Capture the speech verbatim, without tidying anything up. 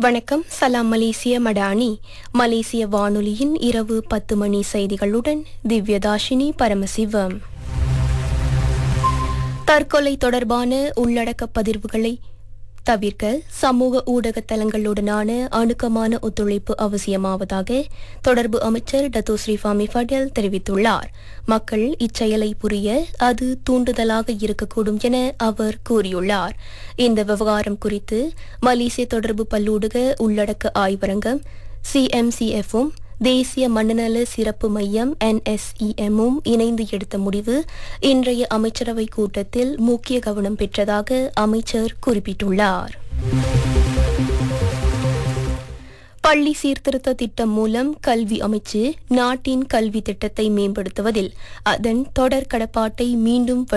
வணக்கம். சலாம் மலேசிய மடானி. மலேசிய வானொலியின் இரவு பத்து மணி செய்திகளுடன் திவ்யதாஷினி பரமசிவம். தற்கொலை தொடர்பான உள்ளடக்க பதிவுகளை தவிர்க்க சமூக ஊடக தளங்களுடனான அணுக்கமான ஒத்துழைப்பு அவசியமாவதாக தொடர்பு அமைச்சர் டத்தோ ஸ்ரீ ஃபாமி ஃபடேல் தெரிவித்துள்ளார். மக்கள் இச்செயலை புரிய அது தூண்டுதலாக இருக்கக்கூடும் என அவர் கூறியுள்ளார். இந்த விவகாரம் குறித்து மலேசிய தொடர்பு பல்லூடக உள்ளடக்க ஆய்வரங்கம் சிஎம்சிஎஃப்பும் தேசிய மனநல சிறப்பு மையம் என்எஸ்இஎம்மும் இணைந்து எடுத்த முடிவு இன்றைய அமைச்சரவை கூட்டத்தில் முக்கிய கவனம் பெற்றதாக அமைச்சர் குறிப்பிட்டுள்ளார். பள்ளி சீர்திருத்த திட்டம் மூலம் கல்வி அமைச்சு நாட்டின் கல்வி திட்டத்தை மேம்படுத்துவதில் அதன் தொடர் கடப்பாட்டை மீண்டும்